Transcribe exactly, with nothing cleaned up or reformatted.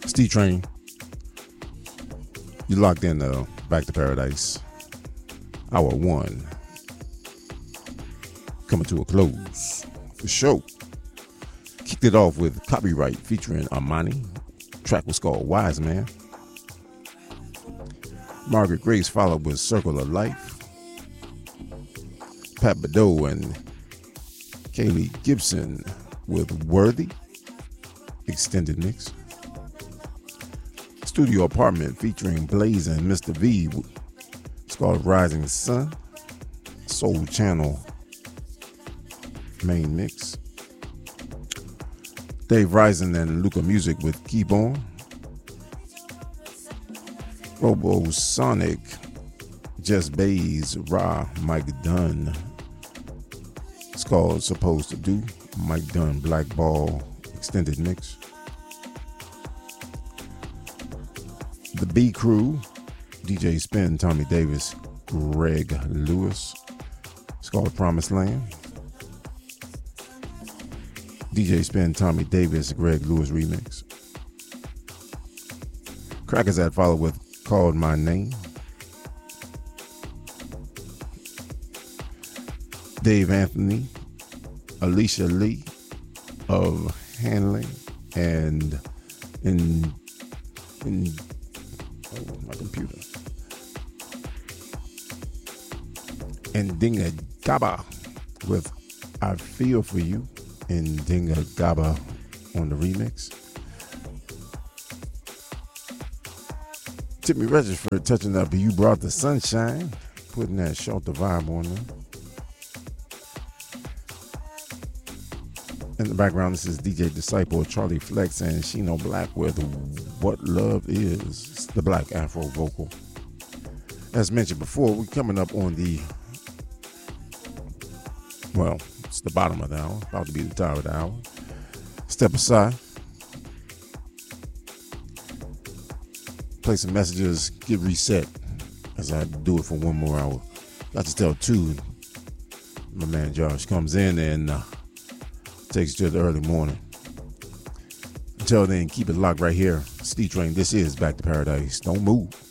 Steve Train, you locked in uh, Back to Paradise. Hour one. Coming to a close. The show kicked it off with Copyright featuring Armani. The track was called Wise Man. Margaret Grace followed with Circle of Life. Pat Badeau and Kaylee Gibson with Worthy. Extended mix. Studio Apartment featuring Blaze and Mister V. It's called Rising Sun. Soul Channel main mix. Dave Rising and Luca Music with Keep On. Robo Sonic, Just Bays, Ra, Mike Dunn. It's called Supposed to Do. Mike Dunn Black Ball extended mix. The B Crew, D J Spin, Tommy Davis, Greg Lewis. It's called Promised Land. D J Spin, Tommy Davis, Greg Lewis remix. Crackers that follow with Called My Name. Dave Anthony, Alicia Lee of Handling, and in in oh, my computer. And Dinga Gaba with I Feel For You. And Dinga Gaba on the remix. Tippy Regisford touching up You Brought the Sunshine, putting that shelter vibe on them. In the background, this is D J Disciple, Charlie Flex, and Shino Black with What Love Is. It's the Black Afro vocal. As mentioned before, we're coming up on the, well, it's the bottom of the hour, about to be the top of the hour. Step aside. Play some messages, get reset as I do it for one more hour. Got to tell two. My man Josh comes in and uh, takes you to the early morning. Until then, keep it locked right here. Steve Train, this is Back to Paradise. Don't move.